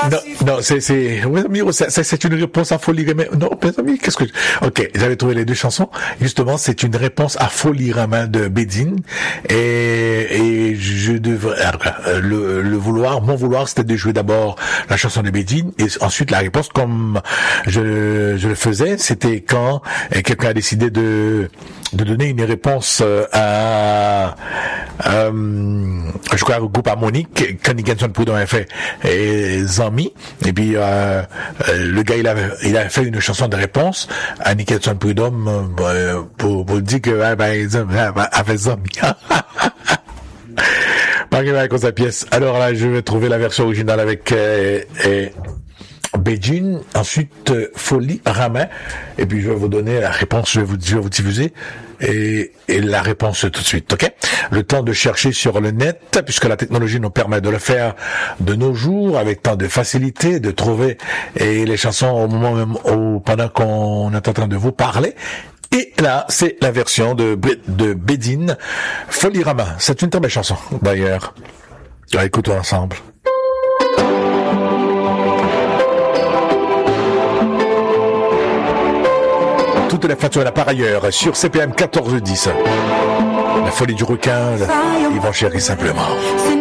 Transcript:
Non, oui, Miro, c'est une réponse à Folie Ramin. Non, mes amis, ok, j'avais trouvé les deux chansons. Justement, c'est une réponse à Folie Ramin de Bédine. Et je devrais, mon vouloir, c'était de jouer d'abord la chanson de Bédine, et ensuite la réponse, comme je le faisais, c'était quand quelqu'un a décidé de donner une réponse à je crois au groupe Harmonique, quand Nicholson Prudhomme a fait Zami, et puis le gars il a fait une chanson de réponse à Nicholson Prudhomme pour dire que a fait Zami. Avec sa pièce. Alors là, je vais trouver la version originale avec Beijing, ensuite Folie Ramin, et puis je vais vous donner la réponse, je vais vous diffuser et la réponse tout de suite, ok? Le temps de chercher sur le net, puisque la technologie nous permet de le faire de nos jours avec tant de facilité, de trouver les chansons au moment même pendant qu'on est en train de vous parler. Et là, c'est la version de Bédine, Folie Ramin. C'est une très belle chanson, d'ailleurs. Écoutons ensemble. Toutes les fêtes là par ailleurs sur CPM 1410. La folie du requin, ils vont chérir simplement.